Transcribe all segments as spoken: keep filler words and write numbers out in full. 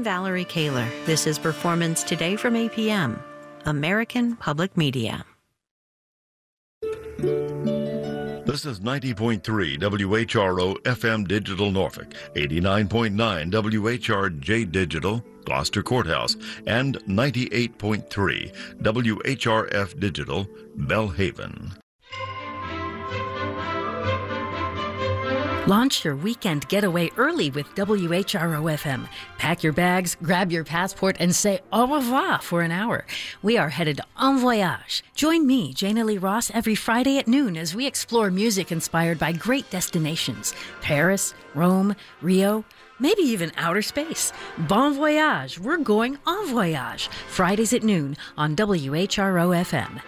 Valerie Kaler. This is Performance Today from A P M, American Public Media. This is ninety point three W H R O F M Digital Norfolk, eighty-nine point nine W H R J Digital Gloucester Courthouse, and ninety-eight point three W H R F Digital Belhaven. Launch your weekend getaway early with W H R O F M. Pack your bags, grab your passport, and say au revoir for an hour. We are headed en voyage. Join me, Jana Lee Ross, every Friday at noon as we explore music inspired by great destinations. Paris, Rome, Rio, maybe even outer space. Bon voyage. We're going en voyage. Fridays at noon on W H R O F M.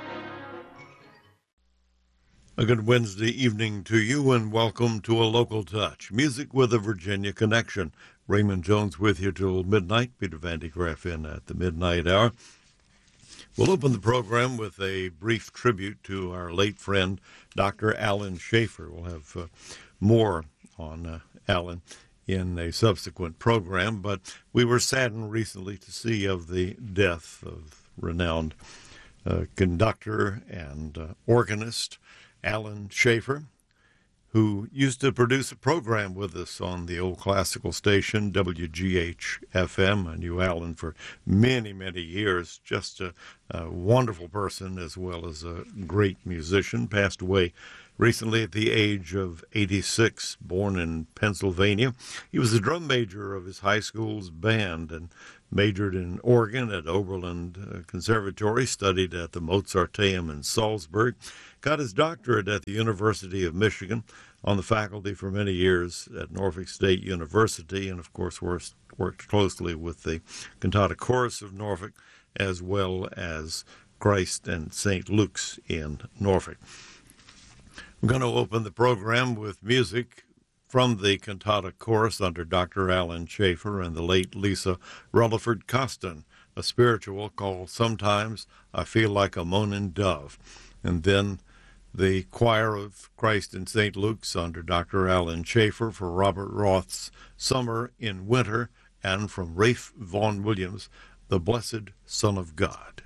A good Wednesday evening to you, and welcome to A Local Touch, music with a Virginia connection. Raymond Jones with you till midnight. Peter Van de Graaff in at the midnight hour. We'll open the program with a brief tribute to our late friend, Doctor Alan Schaefer. We'll have uh, more on uh, Alan in a subsequent program, but we were saddened recently to see of the death of renowned uh, conductor and uh, organist Alan Schaefer, who used to produce a program with us on the old classical station, W G H F M. I knew Alan for many, many years. Just a, a wonderful person as well as a great musician. Passed away recently at the age of eighty-six, born in Pennsylvania. He was the drum major of his high school's band and majored in organ at Oberlin Conservatory, studied at the Mozarteum in Salzburg, got his doctorate at the University of Michigan, on the faculty for many years at Norfolk State University, and of course worked closely with the Cantata Chorus of Norfolk, as well as Christ and Saint Luke's in Norfolk. I'm going to open the program with music from the Cantata Chorus under Doctor Alan Schaefer and the late Lisa Rutherford Costin, a spiritual called Sometimes I Feel Like a Moaning Dove. And then the choir of Christ and Saint Luke's under Doctor Alan Schaefer for Robert Roth's Summer in Winter, and from Ralph Vaughan Williams, The Blessed Son of God.